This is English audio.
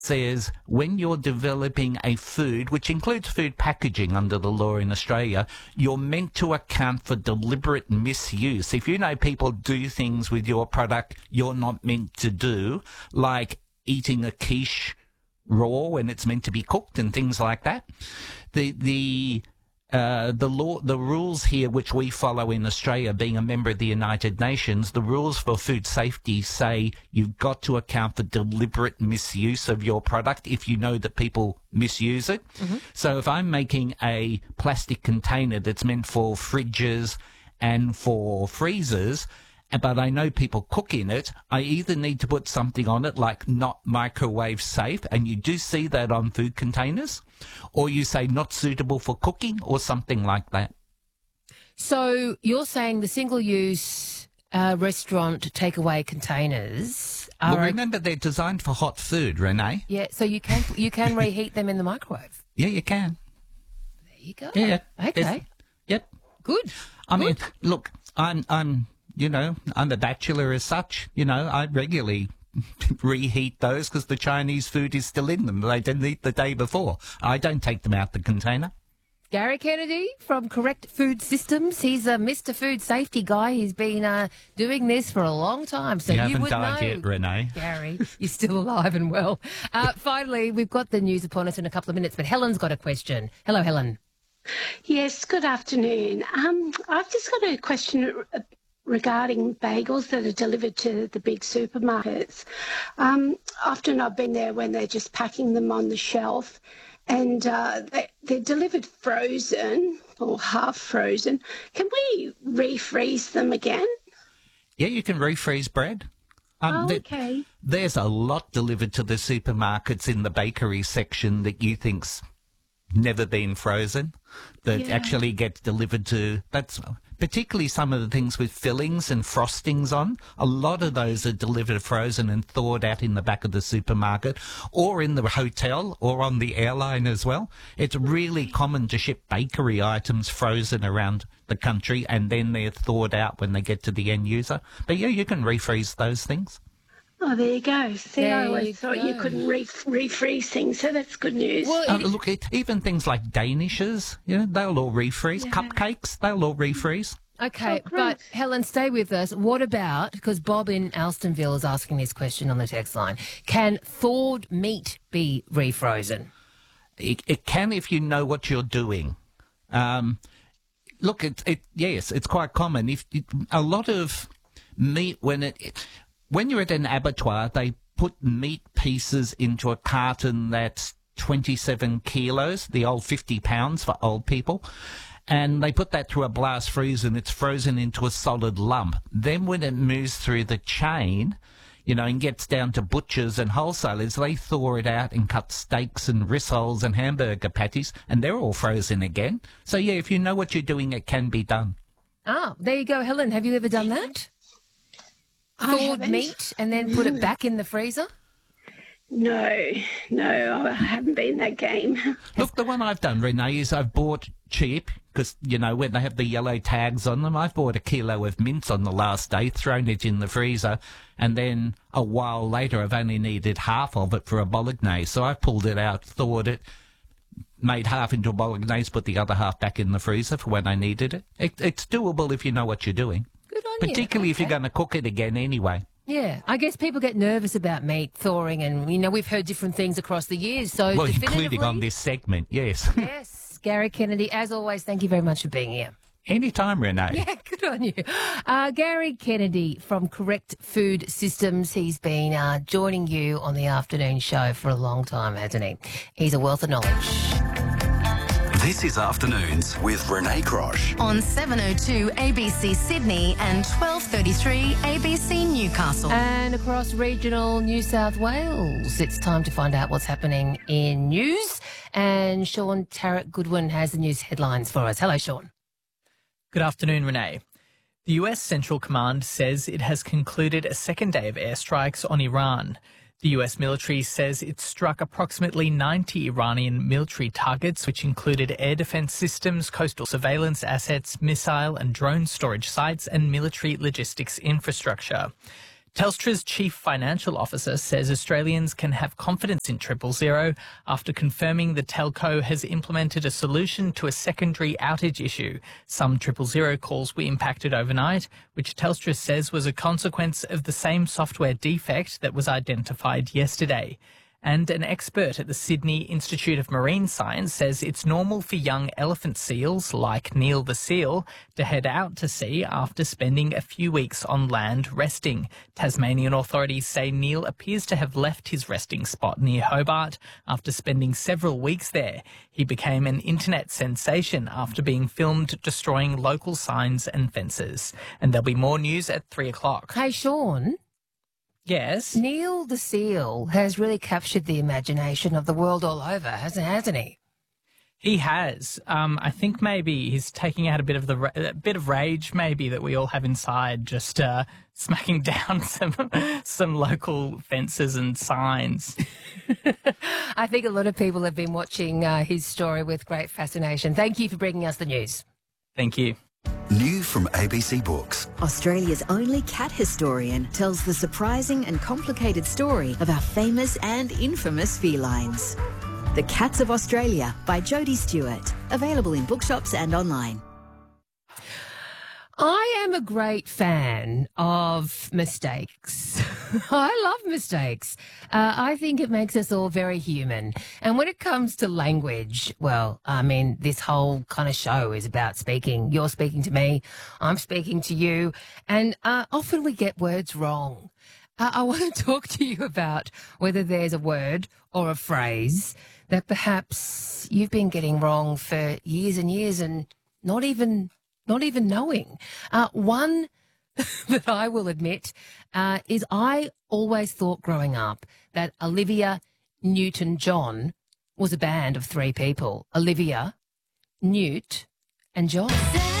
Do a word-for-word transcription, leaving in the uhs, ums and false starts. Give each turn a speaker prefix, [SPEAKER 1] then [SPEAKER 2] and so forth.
[SPEAKER 1] says when you're developing a food, which includes food packaging under the law in Australia, you're meant to account for deliberate misuse. If you know people do things with your product you're not meant to do, like eating a quiche raw when it's meant to be cooked and things like that, the the Uh, the law, the rules here, which we follow in Australia, being a member of the United Nations, the rules for food safety say you've got to account for deliberate misuse of your product if you know that people misuse it. Mm-hmm. So if I'm making a plastic container that's meant for fridges and for freezers, but I know people cook in it, I either need to put something on it like not microwave safe, and you do see that on food containers, or you say not suitable for cooking or something like that.
[SPEAKER 2] So you're saying the single-use uh, restaurant takeaway containers are...
[SPEAKER 1] Well, remember, they're designed for hot food, Renee.
[SPEAKER 2] Yeah, so you can you can reheat them in the microwave.
[SPEAKER 1] Yeah, you can.
[SPEAKER 2] There you go.
[SPEAKER 1] Yeah.
[SPEAKER 2] Okay.
[SPEAKER 1] Yep.
[SPEAKER 2] Good.
[SPEAKER 1] I
[SPEAKER 2] Good.
[SPEAKER 1] mean, look, I'm... I'm You know, I'm a bachelor as such. You know, I regularly reheat those because the Chinese food is still in them. They didn't eat the day before. I don't take them out the container.
[SPEAKER 2] Gary Kennedy from Correct Food Systems. He's a Mister Food Safety guy. He's been uh, doing this for a long time. So
[SPEAKER 1] you,
[SPEAKER 2] you
[SPEAKER 1] haven't
[SPEAKER 2] would
[SPEAKER 1] died
[SPEAKER 2] know,
[SPEAKER 1] yet, Renee.
[SPEAKER 2] Gary, you're still alive and well. Uh, finally, we've got the news upon us in a couple of minutes, but Helen's got a question. Hello, Helen.
[SPEAKER 3] Yes, good afternoon. Um, I've just got a question regarding bagels that are delivered to the big supermarkets. Um, often I've been there when they're just packing them on the shelf, and uh, they, they're delivered frozen or half frozen. Can we refreeze them again?
[SPEAKER 1] Yeah, you can refreeze bread. Um,
[SPEAKER 3] oh, okay.
[SPEAKER 1] There, there's a lot delivered to the supermarkets in the bakery section that you think's never been frozen, that
[SPEAKER 3] Yeah.
[SPEAKER 1] actually gets delivered to. That's particularly some of the things with fillings and frostings on. A lot of those are delivered frozen and thawed out in the back of the supermarket or in the hotel or on the airline as well. It's really common to ship bakery items frozen around the country and then they're thawed out when they get to the end user. But yeah, you can refreeze those things.
[SPEAKER 3] Oh, there you go. See,
[SPEAKER 2] There
[SPEAKER 3] I
[SPEAKER 2] you
[SPEAKER 3] always thought
[SPEAKER 2] go.
[SPEAKER 3] you couldn't re- refreeze things, so that's good news.
[SPEAKER 2] Well,
[SPEAKER 1] Uh, look, it, even things like Danishes, you know, they'll all refreeze.
[SPEAKER 3] Yeah.
[SPEAKER 1] Cupcakes, they'll all refreeze.
[SPEAKER 2] Okay,
[SPEAKER 3] Oh, great.
[SPEAKER 2] but Helen, stay with us. What about, because Bob in Alstonville is asking this question on the text line, can thawed meat be refrozen?
[SPEAKER 1] It, it can if you know what you're doing. Um, look, it, it yes, it's quite common. If it, a lot of meat, when it, it when you're at an abattoir, they put meat pieces into a carton that's twenty-seven kilos, the old fifty pounds for old people. And they put that through a blast freeze and it's frozen into a solid lump. Then when it moves through the chain, you know, and gets down to butchers and wholesalers, they thaw it out and cut steaks and rissoles and hamburger patties, and they're all frozen again. So, yeah, if you know what you're doing, it can be done.
[SPEAKER 2] Ah, there you go, Helen. Have you ever done that?
[SPEAKER 3] I
[SPEAKER 2] Thawed
[SPEAKER 3] haven't.
[SPEAKER 2] meat and then put it back in the freezer?
[SPEAKER 3] No, no, I haven't been that game.
[SPEAKER 1] Look, the one I've done, Renee, is I've bought cheap, because, you know, when they have the yellow tags on them, I've bought a kilo of mince on the last day, thrown it in the freezer, and then a while later I've only needed half of it for a bolognese. So I pulled it out, thawed it, made half into a bolognese, put the other half back in the freezer for when I needed it. it it's doable if you know what you're doing.
[SPEAKER 2] Good on you.
[SPEAKER 1] Particularly if you're
[SPEAKER 2] Okay.
[SPEAKER 1] going to cook it again anyway.
[SPEAKER 2] Yeah, I guess people get nervous about meat thawing, and, you know, we've heard different things across the years. So
[SPEAKER 1] Well,
[SPEAKER 2] definitively,
[SPEAKER 1] including on this segment, yes.
[SPEAKER 2] yes, Gary Kennedy, as always, thank you very much for being here.
[SPEAKER 1] Anytime, Renee.
[SPEAKER 2] Yeah, good on you. Uh, Gary Kennedy from Correct Food Systems. He's been uh, joining you on the afternoon show for a long time, hasn't he? He's a wealth of knowledge.
[SPEAKER 4] This is Afternoons with Renee Crosh.
[SPEAKER 5] On seven oh two A B C Sydney and twelve thirty-three A B C Newcastle.
[SPEAKER 2] And across regional New South Wales, it's time to find out what's happening in news. And Sean Tarrant Goodwin has the news headlines for us. Hello, Sean.
[SPEAKER 6] Good afternoon, Renee. The U S Central Command says it has concluded a second day of airstrikes on Iran. The U S military says it struck approximately ninety Iranian military targets, which included air defense systems, coastal surveillance assets, missile and drone storage sites, and military logistics infrastructure. Telstra's chief financial officer says Australians can have confidence in Triple Zero after confirming the telco has implemented a solution to a secondary outage issue. Some Triple Zero calls were impacted overnight, which Telstra says was a consequence of the same software defect that was identified yesterday. And an expert at the Sydney Institute of Marine Science says it's normal for young elephant seals, like Neil the seal, to head out to sea after spending a few weeks on land resting. Tasmanian authorities say Neil appears to have left his resting spot near Hobart after spending several weeks there. He became an internet sensation after being filmed destroying local signs and fences. And there'll be more news at three o'clock.
[SPEAKER 2] Hey, Sean.
[SPEAKER 6] Yes?
[SPEAKER 2] Neil the seal has really captured the imagination of the world all over, hasn't, hasn't he?
[SPEAKER 6] He has. Um, I think maybe he's taking out a bit of the ra- a bit of rage, maybe that we all have inside, just uh, smacking down some some local fences and signs.
[SPEAKER 2] I think a lot of people have been watching uh, his story with great fascination. Thank you for bringing us the news.
[SPEAKER 6] Thank you.
[SPEAKER 4] New from A B C Books.
[SPEAKER 7] Australia's only cat historian tells the surprising and complicated story of our famous and infamous felines. The Cats of Australia by Jodie Stewart. Available in bookshops and online.
[SPEAKER 2] I am a great fan of mistakes. I love mistakes. Uh, I think it makes us all very human. And when it comes to language, well, I mean, this whole kind of show is about speaking. You're speaking to me. I'm speaking to you. And uh, often we get words wrong. Uh, I want to talk to you about whether there's a word or a phrase that perhaps you've been getting wrong for years and years and not even... Not even knowing. Uh, one that I will admit uh, is I always thought growing up that Olivia Newton-John was a band of three people. Olivia, Newt and John.